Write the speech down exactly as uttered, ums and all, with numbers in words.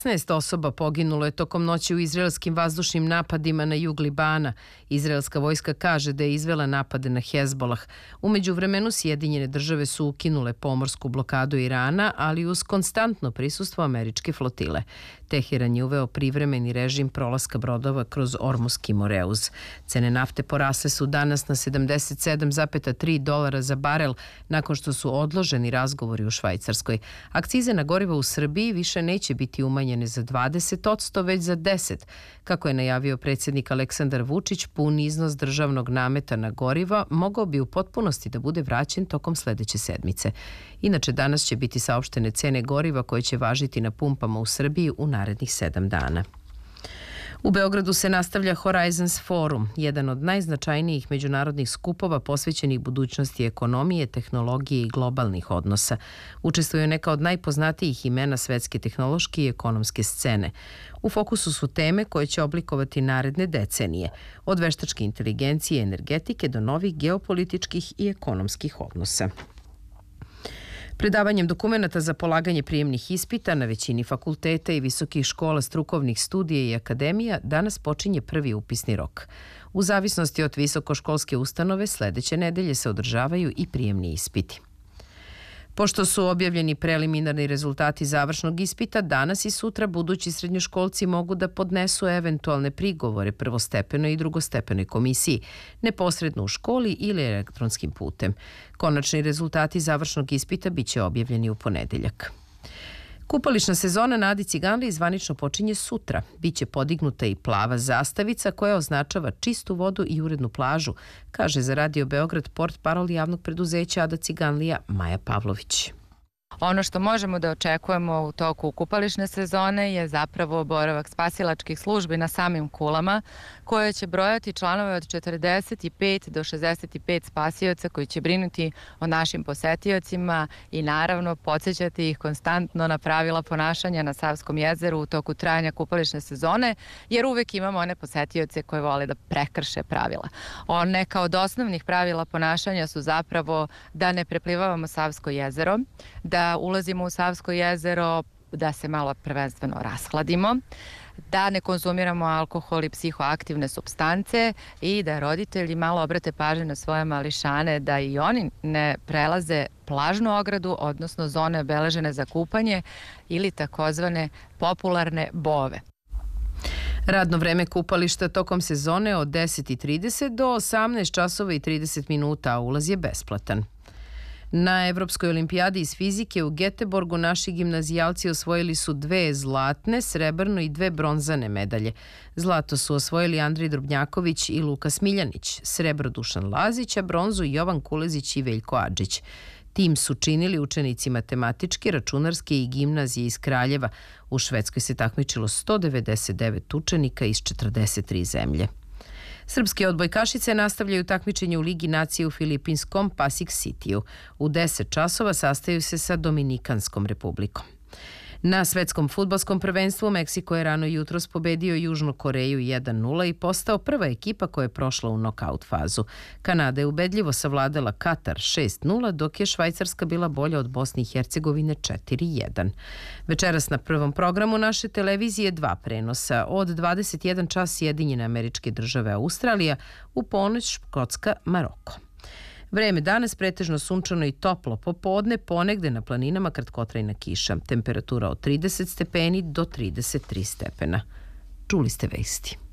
šesnaest osoba poginulo je tokom noći u izraelskim vazdušnim napadima na jug Libana. Izraelska vojska kaže da je izvela napade na Hezbolah. U međuvremenu Sjedinjene države su ukinule pomorsku blokadu Irana, ali uz konstantno prisustvo američke flotile. Teheran je uveo privremeni režim prolaska brodova kroz Ormuski moreuz. Cene nafte porasle su danas na sedamdeset sedam zarez tri dolara za barel nakon što su odloženi razgovori u Švajcarskoj. Akcize na gorivo u Srbiji više neće biti umanjene za dvadeset posto, već za deset posto. Kako je najavio predsjednik Aleksandar Vučić, pun iznos državnog nameta na goriva mogao bi u potpunosti da bude vraćen tokom sledeće sedmice. Inače, danas će biti saopštene cene goriva koje će važiti na pumpama u Srbiji u narednih sedam dana. U Beogradu se nastavlja Horizons Forum, jedan od najznačajnijih međunarodnih skupova posvećenih budućnosti ekonomije, tehnologije i globalnih odnosa. Učestvuju neka od najpoznatijih imena svetske tehnološke i ekonomske scene. U fokusu su teme koje će oblikovati naredne decenije, od veštačke inteligencije i energetike do novih geopolitičkih i ekonomskih odnosa. Predavanjem dokumenata za polaganje prijemnih ispita na većini fakulteta i visokih škola strukovnih studija i akademija danas počinje prvi upisni rok. U zavisnosti od visokoškolske ustanove sledeće nedelje se održavaju i prijemni ispiti. Pošto su objavljeni preliminarni rezultati završnog ispita, danas i sutra budući srednjoškolci mogu da podnesu eventualne prigovore prvostepenoj i drugostepenoj komisiji, neposredno u školi ili elektronskim putem. Konačni rezultati završnog ispita biće objavljeni u ponedeljak. Kupališna sezona na Adi Ciganliji zvanično počinje sutra. Biće podignuta i plava zastavica koja označava čistu vodu i urednu plažu, kaže za Radio Beograd portparol javnog preduzeća Ada Ciganlija Maja Pavlović. Ono što možemo da očekujemo u toku kupališne sezone je zapravo boravak spasilačkih službi na samim kulama, koje će brojati članove od četrdeset pet do šezdeset pet spasioca koji će brinuti o našim posetiocima i naravno podsjećati ih konstantno na pravila ponašanja na Savskom jezeru u toku trajanja kupališne sezone, jer uvek imamo one posetioce koje vole da prekrše pravila. Neka od osnovnih pravila ponašanja su zapravo da ne preplivavamo Savsko jezero, da ulazimo u Savsko jezero, da se malo prvenstveno rashladimo, da ne konzumiramo alkohol i psihoaktivne supstance i da roditelji malo obrate pažnju na svoje mališane da i oni ne prelaze plažnu ogradu, odnosno zone obeležene za kupanje ili takozvane popularne bove. Radno vreme kupališta tokom sezone od deset i trideset do osamnaest časova i trideset minuta, a ulaz je besplatan. Na Evropskoj olimpijadi iz fizike u Geteborgu naši gimnazijalci osvojili su dve zlatne, srebrno i dve bronzane medalje. Zlato su osvojili Andrej Drobnjaković i Luka Smiljanić, srebro Dušan Lazić, a bronzu Jovan Kulezić i Veljko Adžić. Tim su činili učenici matematičke, računarske i gimnazije iz Kraljeva. U Švedskoj se takmičilo sto devedeset devet učenika iz četrdeset tri zemlje. Srpske odbojkašice nastavljaju takmičenje u Ligi nacije u filipinskom Pasig Cityu. U deset časova sastaju se sa Dominikanskom republikom. Na svetskom fudbalskom prvenstvu Meksiko je rano jutros pobedio Južnu Koreju jedan nula i postao prva ekipa koja je prošla u nokaut fazu. Kanada je ubedljivo savladala Katar šest nula, dok je Švajcarska bila bolja od Bosne i Hercegovine četiri jedan. Večeras na prvom programu naše televizije dva prenosa. Od dvadeset jedan čas Sjedinjene Američke Države Australija, u ponoć Škotska Maroko. Vreme danas pretežno sunčano i toplo, popodne ponegde na planinama kratkotrajna kiša. Temperatura od trideset stepeni do trideset tri stepena. Čuli ste vesti.